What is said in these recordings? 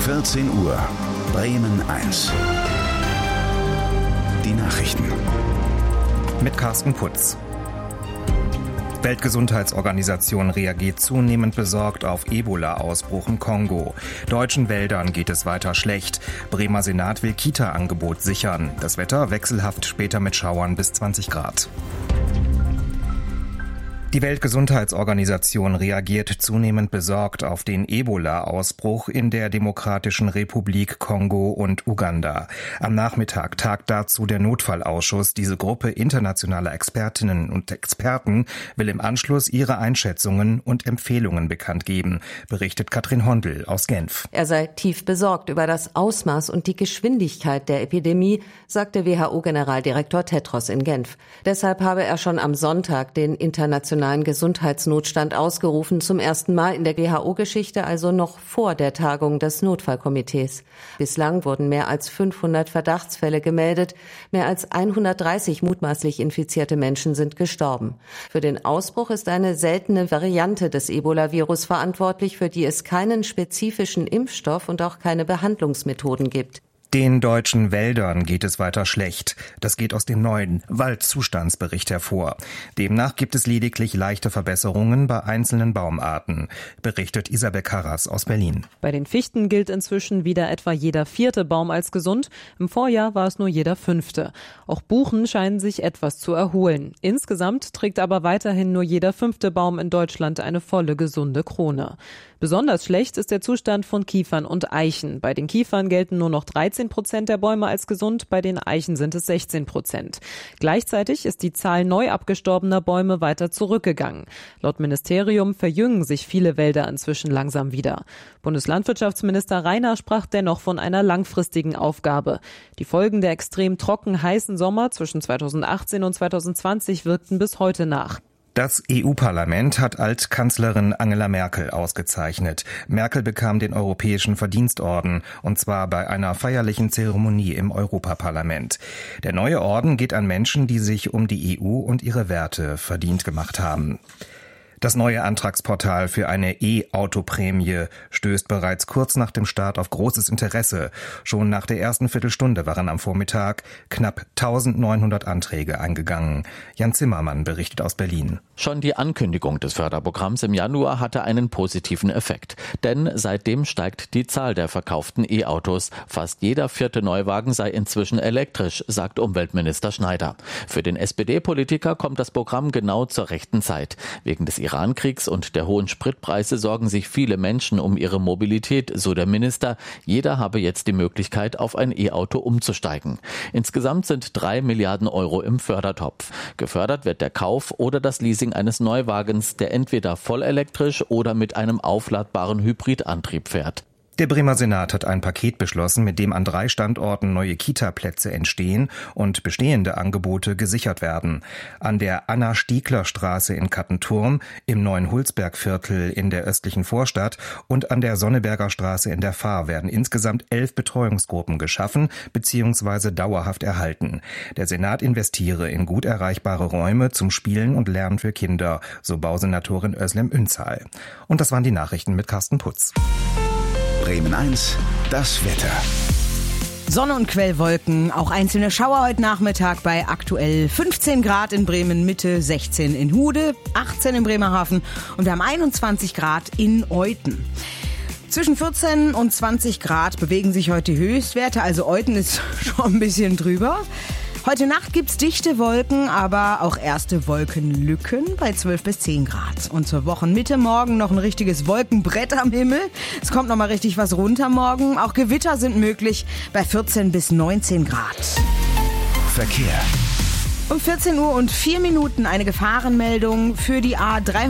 14 Uhr, Bremen 1. Die Nachrichten. Mit Carsten Putz. Weltgesundheitsorganisation reagiert zunehmend besorgt auf Ebola-Ausbruch im Kongo. Deutschen Wäldern geht es weiter schlecht. Bremer Senat will Kita-Angebot sichern. Das Wetter wechselhaft, später mit Schauern bis 20 Grad. Die Weltgesundheitsorganisation reagiert zunehmend besorgt auf den Ebola-Ausbruch in der Demokratischen Republik Kongo und Uganda. Am Nachmittag tagt dazu der Notfallausschuss. Diese Gruppe internationaler Expertinnen und Experten will im Anschluss ihre Einschätzungen und Empfehlungen bekannt geben, berichtet Katrin Hondel aus Genf. Er sei tief besorgt über das Ausmaß und die Geschwindigkeit der Epidemie, sagte WHO-Generaldirektor Tedros in Genf. Deshalb habe er schon am Sonntag den internationalen Gesundheitsnotstand ausgerufen, zum ersten Mal in der WHO-Geschichte, also noch vor der Tagung des Notfallkomitees. Bislang wurden mehr als 500 Verdachtsfälle gemeldet, mehr als 130 mutmaßlich infizierte Menschen sind gestorben. Für den Ausbruch ist eine seltene Variante des Ebola-Virus verantwortlich, für die es keinen spezifischen Impfstoff und auch keine Behandlungsmethoden gibt. Den deutschen Wäldern geht es weiter schlecht. Das geht aus dem neuen Waldzustandsbericht hervor. Demnach gibt es lediglich leichte Verbesserungen bei einzelnen Baumarten, berichtet Isabel Karras aus Berlin. Bei den Fichten gilt inzwischen wieder etwa jeder 4. Baum als gesund. Im Vorjahr war es nur jeder 5. Auch Buchen scheinen sich etwas zu erholen. Insgesamt trägt aber weiterhin nur jeder 5. Baum in Deutschland eine volle, gesunde Krone. Besonders schlecht ist der Zustand von Kiefern und Eichen. Bei den Kiefern gelten nur noch 13% der Bäume als gesund, bei den Eichen sind es 16%. Gleichzeitig ist die Zahl neu abgestorbener Bäume weiter zurückgegangen. Laut Ministerium verjüngen sich viele Wälder inzwischen langsam wieder. Bundeslandwirtschaftsminister Rainer sprach dennoch von einer langfristigen Aufgabe. Die Folgen der extrem trocken heißen Sommer zwischen 2018 und 2020 wirkten bis heute nach. Das EU-Parlament hat Altkanzlerin Angela Merkel ausgezeichnet. Merkel bekam den Europäischen Verdienstorden, und zwar bei einer feierlichen Zeremonie im Europaparlament. Der neue Orden geht an Menschen, die sich um die EU und ihre Werte verdient gemacht haben. Das neue Antragsportal für eine E-Auto-Prämie stößt bereits kurz nach dem Start auf großes Interesse. Schon nach der ersten Viertelstunde waren am Vormittag knapp 1900 Anträge eingegangen. Jan Zimmermann berichtet aus Berlin. Schon die Ankündigung des Förderprogramms im Januar hatte einen positiven Effekt. Denn seitdem steigt die Zahl der verkauften E-Autos. Fast jeder 4. Neuwagen sei inzwischen elektrisch, sagt Umweltminister Schneider. Für den SPD-Politiker kommt das Programm genau zur rechten Zeit. Wegen des Irankriegs und der hohen Spritpreise sorgen sich viele Menschen um ihre Mobilität, so der Minister. Jeder habe jetzt die Möglichkeit, auf ein E-Auto umzusteigen. Insgesamt sind 3 Milliarden Euro im Fördertopf. Gefördert wird der Kauf oder das Leasing eines Neuwagens, der entweder vollelektrisch oder mit einem aufladbaren Hybridantrieb fährt. Der Bremer Senat hat ein Paket beschlossen, mit dem an 3 Standorten neue Kita-Plätze entstehen und bestehende Angebote gesichert werden. An der Anna-Stiegler-Straße in Kattenturm, im neuen Hulsbergviertel in der östlichen Vorstadt und an der Sonneberger Straße in der Fahr werden insgesamt 11 Betreuungsgruppen geschaffen bzw. dauerhaft erhalten. Der Senat investiere in gut erreichbare Räume zum Spielen und Lernen für Kinder, so Bausenatorin Özlem Ünzal. Und das waren die Nachrichten mit Carsten Putz. Bremen 1, das Wetter. Sonne und Quellwolken, auch einzelne Schauer heute Nachmittag bei aktuell 15 Grad in Bremen Mitte, 16 in Hude, 18 in Bremerhaven und wir haben 21 Grad in Euthen. Zwischen 14 und 20 Grad bewegen sich heute die Höchstwerte, also Euthen ist schon ein bisschen drüber. Heute Nacht gibt's dichte Wolken, aber auch erste Wolkenlücken bei 12 bis 10 Grad. Und zur Wochenmitte morgen noch ein richtiges Wolkenbrett am Himmel. Es kommt noch mal richtig was runter morgen. Auch Gewitter sind möglich bei 14 bis 19 Grad. Verkehr. Um 14 Uhr und 4 Minuten eine Gefahrenmeldung für die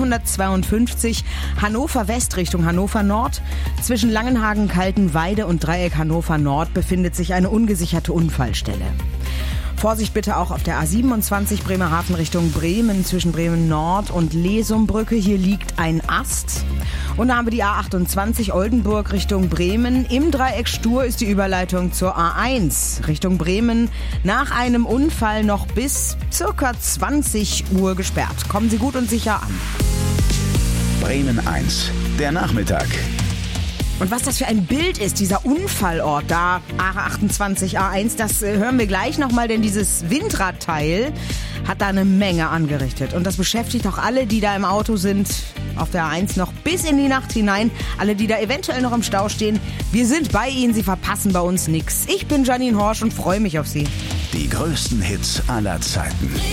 A352 Hannover West Richtung Hannover Nord. Zwischen Langenhagen, Kaltenweide und Dreieck Hannover Nord befindet sich eine ungesicherte Unfallstelle. Vorsicht bitte auch auf der A27 Bremerhaven Richtung Bremen zwischen Bremen Nord und Lesumbrücke. Hier liegt ein Ast. Und da haben wir die A28 Oldenburg Richtung Bremen. Im Dreieck Stur ist die Überleitung zur A1 Richtung Bremen nach einem Unfall noch bis circa 20 Uhr gesperrt. Kommen Sie gut und sicher an. Bremen 1, der Nachmittag. Und was das für ein Bild ist, dieser Unfallort da, A28, A1, das hören wir gleich nochmal, denn dieses Windradteil hat da eine Menge angerichtet. Und das beschäftigt auch alle, die da im Auto sind, auf der A1 noch bis in die Nacht hinein. Alle, die da eventuell noch im Stau stehen. Wir sind bei Ihnen, Sie verpassen bei uns nichts. Ich bin Janine Horsch und freue mich auf Sie. Die größten Hits aller Zeiten.